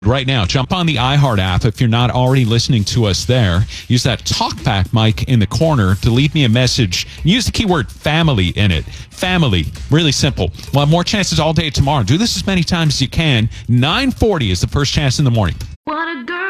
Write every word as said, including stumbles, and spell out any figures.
Right now, jump on the iHeart app if you're not already listening to us there. Use that talkback mic in the corner to leave me a message. Use the keyword family in it. Family. Really simple. We'll have more chances all day tomorrow. Do this as many times as you can. nine forty is the first chance in the morning. What a girl.